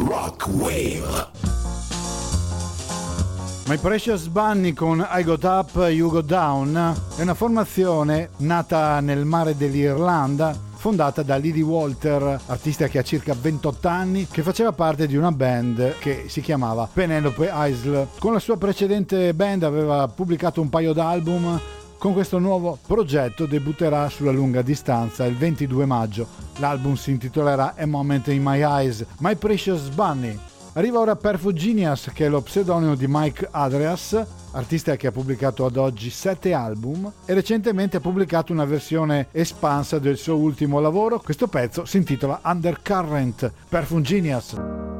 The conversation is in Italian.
Rock Wave. My Precious Bunny con I Got Up, You Go Down è una formazione nata nel mare dell'Irlanda, fondata da Lydie Walter, artista che ha circa 28 anni, che faceva parte di una band che si chiamava Penelope Isle. Con la sua precedente band aveva pubblicato un paio d'album. Con questo nuovo progetto debutterà sulla lunga distanza il 22 maggio. L'album si intitolerà A Moment in My Eyes, My Precious Bunny. Arriva ora Perfuginias, che è lo pseudonimo di Mike Adreas, artista che ha pubblicato ad oggi 7 album e recentemente ha pubblicato una versione espansa del suo ultimo lavoro. Questo pezzo si intitola Undercurrent. Perfuginias.